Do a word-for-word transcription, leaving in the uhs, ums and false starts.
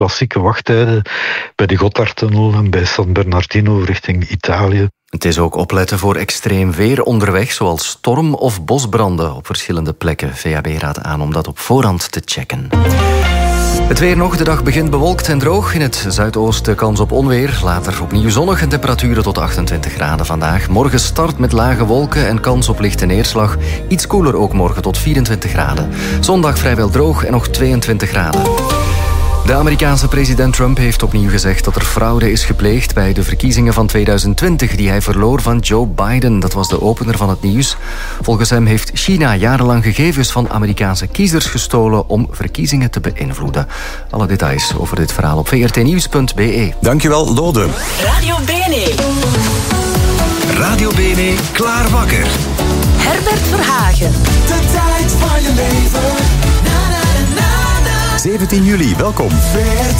klassieke wachttijden bij de Gotthardtunnel en bij San Bernardino richting Italië. Het is ook opletten voor extreem weer onderweg, zoals storm- of bosbranden op verschillende plekken. V A B raadt aan om dat op voorhand te checken. Het weer nog. De dag begint bewolkt en droog. In het zuidoosten kans op onweer. Later opnieuw zonnig en temperaturen tot achtentwintig graden vandaag. Morgen start met lage wolken en kans op lichte neerslag. Iets koeler ook morgen tot vierentwintig graden. Zondag vrijwel droog en nog tweeëntwintig graden. De Amerikaanse president Trump heeft opnieuw gezegd dat er fraude is gepleegd bij de verkiezingen van tweeduizend twintig die hij verloor van Joe Biden. Dat was de opener van het nieuws. Volgens hem heeft China jarenlang gegevens van Amerikaanse kiezers gestolen om verkiezingen te beïnvloeden. Alle details over dit verhaal op v r t nieuws punt b e. Dankjewel, Lode. Radio B N E. Radio B N E, klaar wakker. Herbert Verhagen. De tijd van je leven. zeventien juli, welkom. V R T